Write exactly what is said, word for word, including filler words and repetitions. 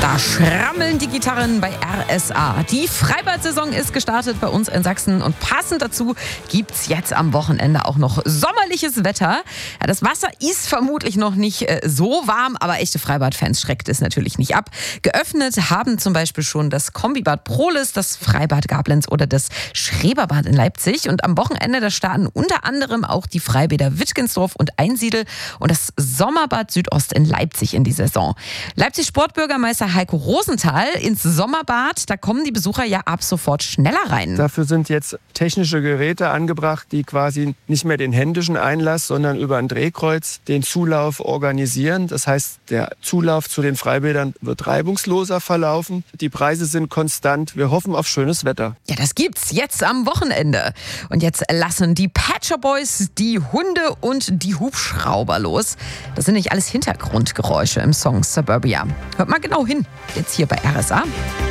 Da schrammeln die Gitarren bei R S A. Die Freibad-Saison ist gestartet bei uns in Sachsen und passend dazu gibt's jetzt am Wochenende auch noch sommerliches Wetter. Ja, das Wasser ist vermutlich noch nicht äh, so warm, aber echte Freibad-Fans schreckt es natürlich nicht ab. Geöffnet haben zum Beispiel schon das Kombibad Prohlis, das Freibad Gablenz oder das Schreberbad in Leipzig. Und am Wochenende, da starten unter anderem auch die Freibäder Wittgensdorf und Einsiedel und das Sommerbad Südost in Leipzig in die Saison. Leipzig Sportbürgermeister Heiko Rosenthal ins Sommerbad, da kommen die Besucher ja ab sofort schneller rein. Dafür sind jetzt technische Geräte angebracht, die quasi nicht mehr den händischen Einlass, sondern über ein Drehkreuz den Zulauf organisieren. Das heißt, der Zulauf zu den Freibädern wird reibungsloser verlaufen. Die Preise sind konstant. Wir hoffen auf schönes Wetter. Ja, das gibt's jetzt am Wochenende. Und jetzt lassen die Pet Shop Boys die Hunde und die Hubschrauber los. Das sind nicht alles Hintergrundgeräusche im Song Suburbia. Hört mal genau hin, jetzt hier bei R S A.